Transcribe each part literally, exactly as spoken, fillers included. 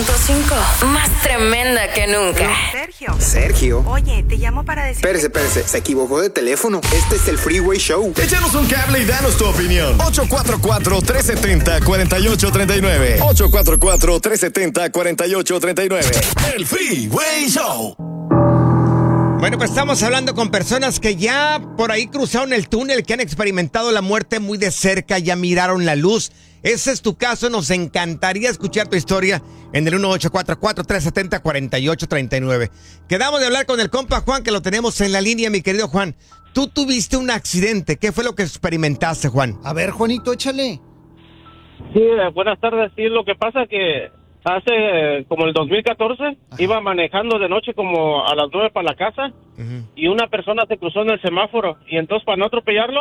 punto cinco. Más tremenda que nunca. Sergio. Sergio. Oye, te llamo para decir... Espérese, espérese. Se equivocó de teléfono. Este es el Freeway Show. Échanos un cable y danos tu opinión. ocho cuatro cuatro, tres siete cero, cuatro ocho tres nueve. ocho cuatro cuatro, tres siete cero, cuatro ocho tres nueve. El Freeway Show. Bueno, pues estamos hablando con personas que ya por ahí cruzaron el túnel, que han experimentado la muerte muy de cerca, ya miraron la luz. Ese es tu caso, nos encantaría escuchar tu historia en el uno ocho cuatro cuatro, tres siete cero, cuatro ocho tres nueve. Quedamos de hablar con el compa Juan, que lo tenemos en la línea, mi querido Juan. Tú tuviste un accidente, ¿qué fue lo que experimentaste, Juan? A ver, Juanito, échale. Sí, buenas tardes. Sí, lo que pasa que hace como el dos mil catorce Ajá. iba manejando de noche como a las nueve para la casa uh-huh. y una persona se cruzó en el semáforo y entonces para no atropellarlo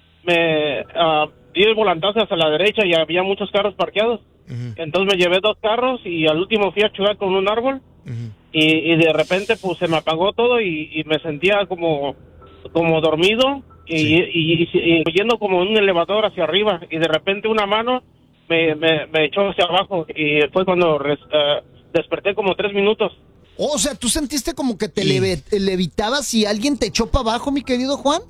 me uh, di el volantazo hacia la derecha y había muchos carros parqueados. Uh-huh. Entonces me llevé dos carros y al último fui a chocar con un árbol uh-huh. y, y de repente pues se me apagó todo y, y me sentía como, como dormido y, sí. y, y, y, y yendo como en un elevador hacia arriba y de repente una mano Me, me, me echó hacia abajo y fue cuando res, uh, desperté como tres minutos. O sea, ¿tú sentiste como que te sí. leve, levitabas y alguien te echó para abajo, mi querido Juan?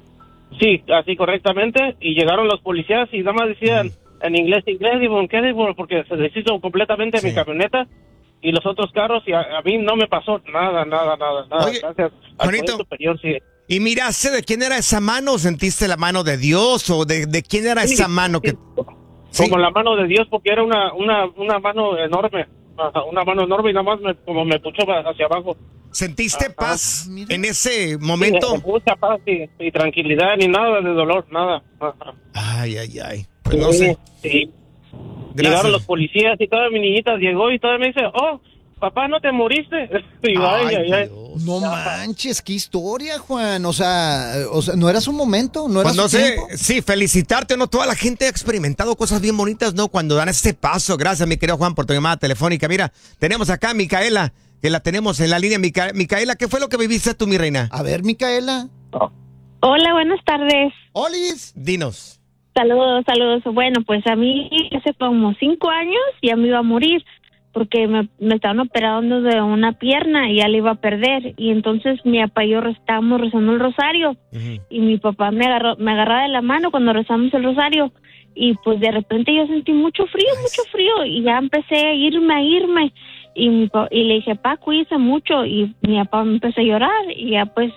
Sí, así correctamente. Y llegaron los policías y nada más decían mm. en inglés, inglés, digo, ¿qué digo? Porque se deshizo completamente sí. mi camioneta y los otros carros y a, a mí no me pasó nada, nada, nada, nada. Oye, gracias al poder superior, sí. ¿Y miraste de quién era esa mano? ¿Sentiste la mano de Dios o de, de quién era sí, esa mano que... Sí. Como sí. la mano de Dios, porque era una una una mano enorme, una mano enorme y nada más me, como me puchó hacia abajo. ¿Sentiste Ajá. paz Mira. en ese momento? Sí, mucha paz y, y tranquilidad, ni nada de dolor, nada. Ajá. Ay, ay, ay. Pues no sí, sé. Sí. Llegaron los policías y toda mi niñita llegó y toda me dice, oh, papá, ¿no te moriste? Y ay, ay, ay, ay. No manches, qué historia, Juan. O sea, o sea, ¿no era su momento? ¿No era pues no su sé, tiempo? Sí, felicitarte, ¿no? Toda la gente ha experimentado cosas bien bonitas, ¿no? Cuando dan ese paso. Gracias, mi querido Juan, por tu llamada telefónica. Mira, tenemos acá a Micaela, que la tenemos en la línea. Mica- Micaela, ¿qué fue lo que viviste tú, mi reina? A ver, Micaela. Oh. Hola, buenas tardes. Olis. Dinos. Saludos, saludos. Bueno, pues a mí hace como cinco años ya me iba a morir, porque me, me estaban operando de una pierna y ya la iba a perder. Y entonces mi papá y yo estábamos rezando el rosario. Uh-huh. Y mi papá me agarró, me agarraba de la mano cuando rezamos el rosario. Y pues de repente yo sentí mucho frío, nice. mucho frío. Y ya empecé a irme, a irme. Y, mi, y le dije, papá, cuídese mucho. Y mi papá me empezó a llorar. Y ya pues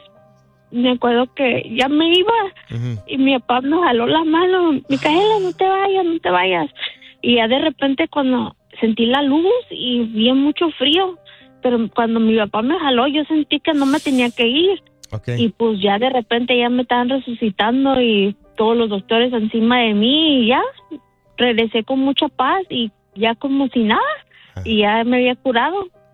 me acuerdo que ya me iba. Uh-huh. Y mi papá me jaló la mano. Micaela, no te vayas, no te vayas. Y ya de repente cuando... sentí la luz y vi mucho frío, pero cuando mi papá me jaló yo sentí que no me tenía que ir. Okay. Y pues ya de repente ya me estaban resucitando y todos los doctores encima de mí y ya regresé con mucha paz y ya como si nada y ya me había curado.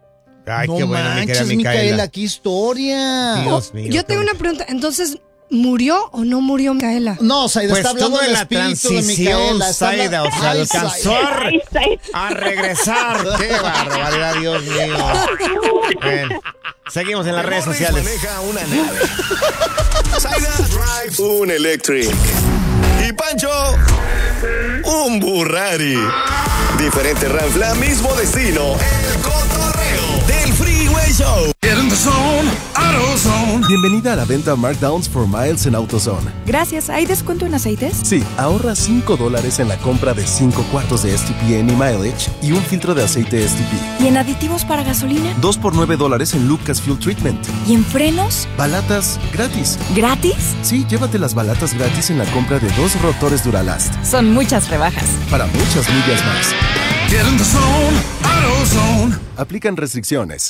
Ay, no qué bueno, manches, mi Micaela. Micaela, qué historia. Dios mío, yo tengo una pregunta, entonces... ¿Murió o no murió Micaela? No, Saida, pues está hablando del la espíritu de Micaela. Saida, o sea, alcanzó ay, a regresar. ¡Qué barbaridad, Dios mío! Bueno, seguimos en las redes sociales. Maneja una nave. Saida drives un electric. Y Pancho, un Burrari. Diferente ranfla, mismo destino. El cotorreo del Freeway Show. Get in the zone, AutoZone. Bienvenida a la venta Markdowns for Miles en AutoZone. Gracias. ¿Hay descuento en aceites? Sí, ahorra cinco dólares en la compra de cinco cuartos de S T P Any Mileage y un filtro de aceite S T P. ¿Y en aditivos para gasolina? dos por nueve dólares en Lucas Fuel Treatment. ¿Y en frenos? Balatas gratis. ¿Gratis? Sí, llévate las balatas gratis en la compra de dos rotores Duralast. Son muchas rebajas. Para muchas millas más. Get in the zone, AutoZone. Aplican restricciones.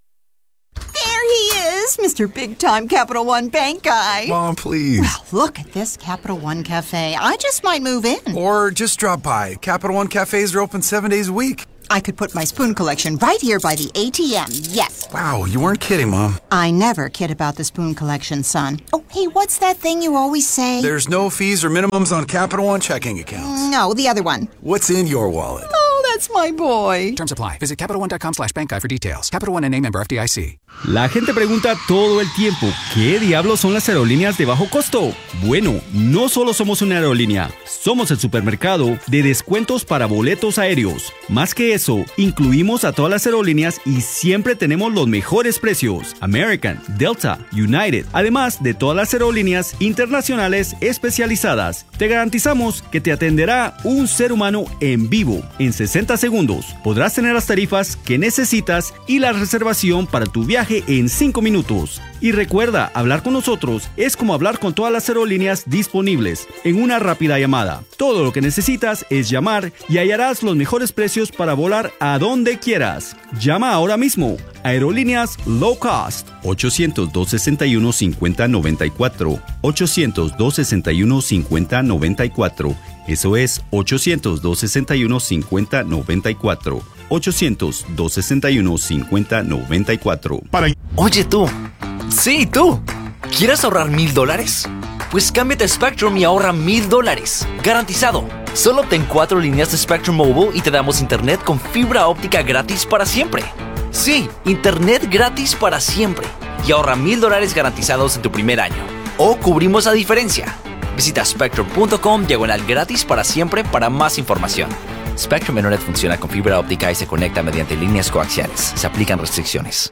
Mister Big Time Capital One Bank guy. Mom, please. Well, look at this Capital One Cafe. I just might move in. Or just drop by. Capital One Cafes are open seven days a week. I could put my spoon collection right here by the A T M, yes. Wow, you weren't kidding, Mom. I never kid about the spoon collection, son. Oh, hey, what's that thing you always say? There's no fees or minimums on Capital One checking accounts. No, the other one. What's in your wallet? Oh, that's my boy. Terms apply. Visit CapitalOne.com slash bank guy for details. Capital One N A member F D I C. La gente pregunta todo el tiempo, ¿qué diablos son las aerolíneas de bajo costo? Bueno, no solo somos una aerolínea, somos el supermercado de descuentos para boletos aéreos. Más que eso, incluimos a todas las aerolíneas y siempre tenemos los mejores precios. American, Delta, United, además de todas las aerolíneas internacionales especializadas. Te garantizamos que te atenderá un ser humano en vivo en sesenta segundos. Podrás tener las tarifas que necesitas y la reservación para tu viaje en cinco minutos. Y recuerda, hablar con nosotros es como hablar con todas las aerolíneas disponibles en una rápida llamada. Todo lo que necesitas es llamar y hallarás los mejores precios para volar a donde quieras. Llama ahora mismo. Aerolíneas Low Cost. ochocientos, dos sesenta y uno, cincuenta noventa y cuatro. ochocientos, dos sesenta y uno, cincuenta noventa y cuatro. Eso es ochocientos, dos sesenta y uno, cincuenta noventa y cuatro. ochocientos, dos sesenta y uno, cincuenta noventa y cuatro. Para... Oye tú, sí tú, ¿quieres ahorrar mil dólares? Pues cámbiate a Spectrum y ahorra mil dólares, garantizado. Solo obtén cuatro líneas de Spectrum Mobile y te damos internet con fibra óptica gratis para siempre. Sí, internet gratis para siempre. Y ahorra mil dólares garantizados en tu primer año. O cubrimos la diferencia. Visita spectrum punto com diagonal gratis para siempre para más información. Spectrum Internet funciona con fibra óptica y se conecta mediante líneas coaxiales. Se aplican restricciones.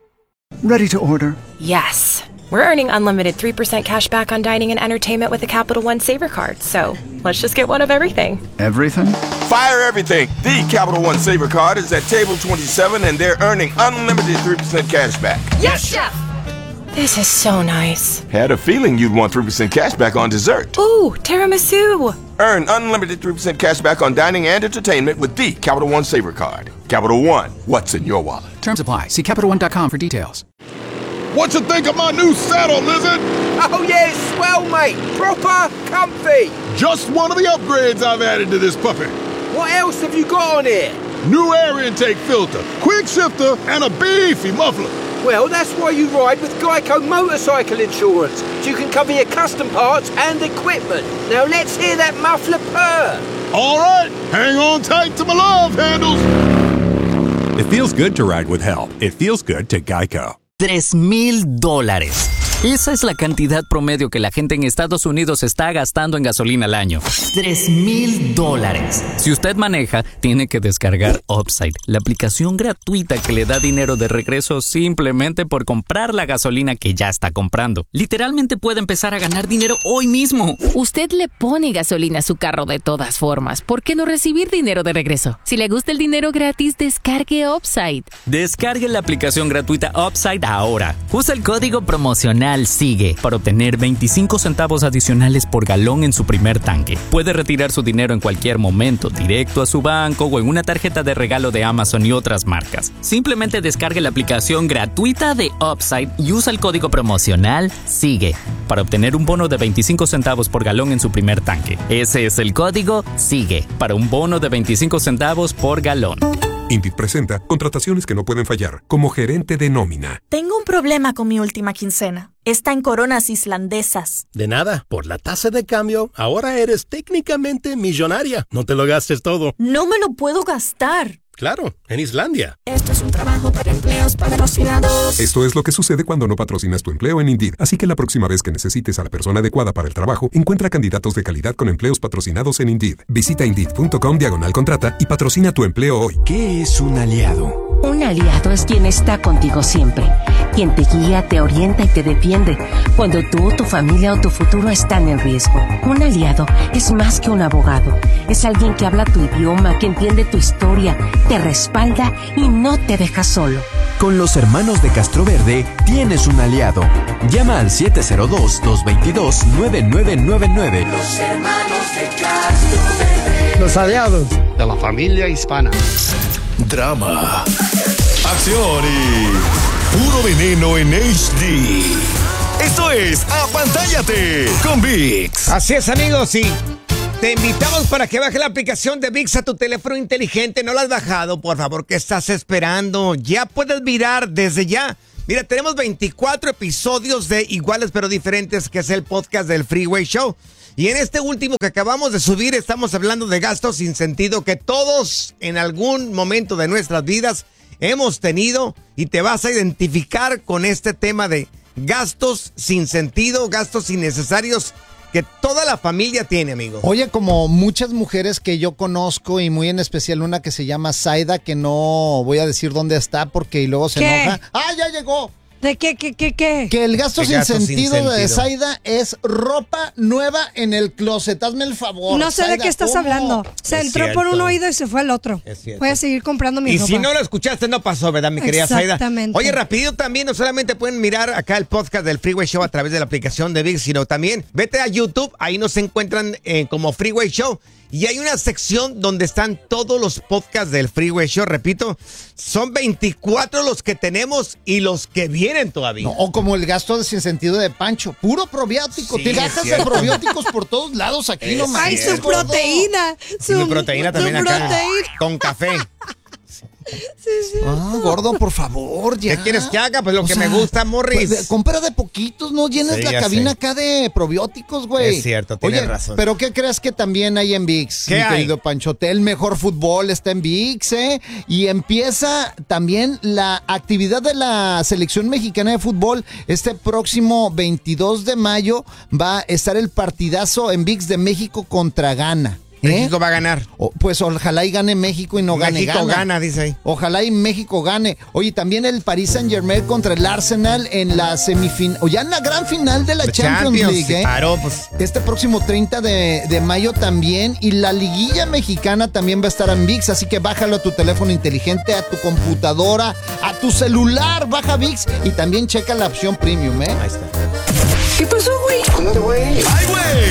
Ready to order? Yes. We're earning unlimited three percent cash back on dining and entertainment with the Capital One Saver Card. So let's just get one of everything. Everything? Fire everything. The Capital One Saver Card is at table twenty-seven and they're earning unlimited three percent cash back. Yes, Chef! This is so nice. Had a feeling you'd want three percent cash back on dessert. Ooh, tiramisu. Earn unlimited three percent cash back on dining and entertainment with the Capital One Saver Card. Capital One, what's in your wallet? Terms apply. See Capital One dot com for details. What you think of my new saddle, Lizard? Oh yeah, it's swell, mate. Proper comfy. Just one of the upgrades I've added to this puppy. What else have you got on here? New air intake filter, quick shifter, and a beefy muffler. Well, that's why you ride with Geico Motorcycle Insurance. So you can cover your custom parts and equipment. Now let's hear that muffler purr. All right, hang on tight to my love handles. It feels good to ride with help. It feels good to Geico. Tres mil dólares. Esa es la cantidad promedio que la gente en Estados Unidos está gastando en gasolina al año. Tres mil dólares. Si usted maneja, tiene que descargar Upside, la aplicación gratuita que le da dinero de regreso simplemente por comprar la gasolina que ya está comprando. Literalmente puede empezar a ganar dinero hoy mismo. Usted le pone gasolina a su carro de todas formas. ¿Por qué no recibir dinero de regreso? Si le gusta el dinero gratis, descargue Upside. Descargue la aplicación gratuita Upside ahora. Usa el código promocional SIGUE para obtener veinticinco centavos adicionales por galón en su primer tanque. Puede retirar su dinero en cualquier momento, directo a su banco o en una tarjeta de regalo de Amazon y otras marcas. Simplemente descargue la aplicación gratuita de Upside y usa el código promocional SIGUE para obtener un bono de veinticinco centavos por galón en su primer tanque. Ese es el código SIGUE para un bono de veinticinco centavos por galón. Indeed presenta contrataciones que no pueden fallar como gerente de nómina. Tengo un problema con mi última quincena. Está en coronas islandesas. De nada, por la tasa de cambio, ahora eres técnicamente millonaria. No te lo gastes todo. No me lo puedo gastar. Claro, en Islandia. Esto es un trabajo para empleos patrocinados. Esto es lo que sucede cuando no patrocinas tu empleo en Indeed. Así que la próxima vez que necesites a la persona adecuada para el trabajo, encuentra candidatos de calidad con empleos patrocinados en Indeed. Visita Indeed punto com diagonal contrata y patrocina tu empleo hoy. ¿Qué es un aliado? Un aliado es quien está contigo siempre, quien te guía, te orienta y te defiende cuando tú, tu familia o tu futuro están en riesgo. Un aliado es más que un abogado, es alguien que habla tu idioma, que entiende tu historia, te respalda y no te deja solo. Con los hermanos de Castroverde tienes un aliado. Llama al siete cero dos, dos dos dos, nueve nueve nueve nueve. Los hermanos de Castroverde. Los aliados de la familia hispana. Drama, acción y puro veneno en H D. Esto es Apantállate con ViX. Así es, amigos, y te invitamos para que bajes la aplicación de ViX a tu teléfono inteligente. ¿No la has bajado? Por favor, ¿qué estás esperando? Ya puedes mirar desde ya Mira, tenemos veinticuatro episodios de Iguales pero Diferentes, que es el podcast del Freeway Show. Y en este último que acabamos de subir estamos hablando de gastos sin sentido que todos en algún momento de nuestras vidas hemos tenido, y te vas a identificar con este tema de gastos sin sentido, gastos innecesarios que toda la familia tiene, amigo. Oye, como muchas mujeres que yo conozco, y muy en especial una que se llama Zaida, que no voy a decir dónde está porque y luego se ¿Qué? enoja. ¡Ah, ya llegó! ¿De qué, qué, qué, qué? Que el gasto, sin, gasto sentido sin de sentido. Zaida es ropa nueva en el closet. Hazme el favor. No sé Zaida, de qué estás ¿cómo? hablando. Se Es entró cierto. por un oído y se fue al otro. Es cierto. Voy a seguir comprando mi Y ropa. si no lo escuchaste, no pasó, ¿verdad, mi querida Zaida? Exactamente. Oye, rapidito también, no solamente pueden mirar acá el podcast del Freeway Show a través de la aplicación de ViX, sino también vete a YouTube, ahí nos encuentran eh, como Freeway Show. Y hay una sección donde están todos los podcasts del Freeway Show. Repito, son veinticuatro los que tenemos y los que vienen todavía. No, o como el gasto de sin sentido de Pancho. Puro probiótico. Sí, Te es gastas de cierto. probióticos por todos lados aquí, Es no mames. Ay, su cierto. proteína. Y mi proteína también su acá. proteína. Con café. Sí, sí. Ah, gordo, por favor, ya. ¿Qué quieres que haga? Pues lo O que sea, me gusta, Morris. pues, de- compra de poquitos, no llenes Sí, la ya cabina sé. acá de probióticos, güey. Es cierto, tienes Oye, razón. pero ¿qué crees que también hay en ViX, ¿Qué mi hay? querido Panchote? El mejor fútbol está en ViX, ¿eh? Y empieza también la actividad de la selección mexicana de fútbol. Este próximo veintidós de mayo va a estar el partidazo en ViX de México contra Ghana. ¿eh? México va a ganar. O- pues ojalá y gane México y no gane México Ghana. gana, dice ahí. Ojalá y México gane. Oye, también el Paris Saint Germain contra el Arsenal en la semifinal, o ya en la gran final de la The Champions, Champions, League, sí, ¿eh? claro, pues. Este próximo treinta de, de mayo también. Y la liguilla mexicana también va a estar en ViX. Así que bájalo a tu teléfono inteligente, a tu computadora, a tu celular. Baja ViX y también checa la opción premium, ¿eh? Ahí está. ¿Qué pasó, güey? ¡Ay, güey!